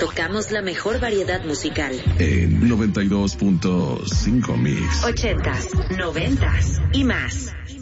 tocamos la mejor variedad musical. En 92.5 Mix. 80s, 90s y más.